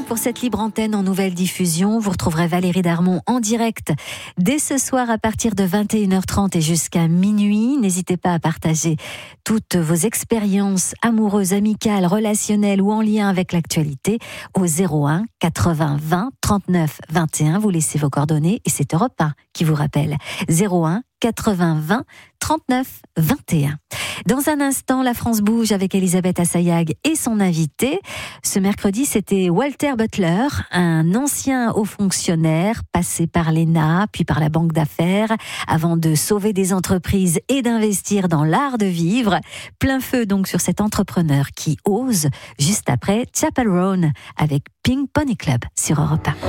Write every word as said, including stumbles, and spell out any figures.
pour cette libre antenne en nouvelle diffusion. Vous retrouverez Valérie Darmon en direct dès ce soir à partir de vingt et une heures trente et jusqu'à minuit. N'hésitez pas à partager toutes vos expériences amoureuses, amicales, relationnelles ou en lien avec l'actualité au zéro un quatre-vingts vingt trente-neuf vingt et un. Vous laissez vos coordonnées et c'est Europe un qui vous rappelle. zéro un quatre-vingts vingt trente-neuf vingt et un. Dans un instant, la France bouge avec Elisabeth Assayag et son invité. Ce mercredi, c'était Walter Butler, un ancien haut fonctionnaire passé par l'E N A, puis par la banque d'affaires, avant de sauver des entreprises et d'investir dans l'art de vivre. Plein feu donc sur cet entrepreneur qui ose, juste après Chapel Roan avec Pink Pony Club sur Europe un.